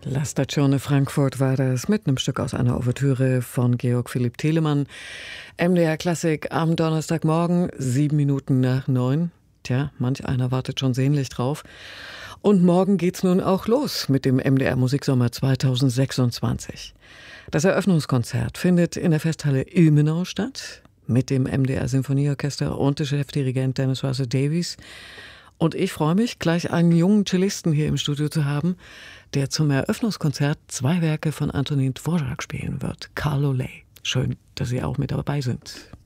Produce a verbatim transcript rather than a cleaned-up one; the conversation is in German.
La Stazione Frankfurt war das mit einem Stück aus einer Ouvertüre von Georg Philipp Telemann. M D R Klassik am Donnerstagmorgen, sieben Minuten nach neun. Tja, manch einer wartet schon sehnlich drauf. Und morgen geht's nun auch los mit dem M D R Musiksommer zweitausendsechsundzwanzig. Das Eröffnungskonzert findet in der Festhalle Ilmenau statt, mit dem M D R Sinfonieorchester und der Chefdirigent Dennis Russell Davies. Und ich freue mich, gleich einen jungen Cellisten hier im Studio zu haben, der zum Eröffnungskonzert zwei Werke von Antonin Dvorak spielen wird. Carlo Ley. Schön, dass Sie auch mit dabei sind.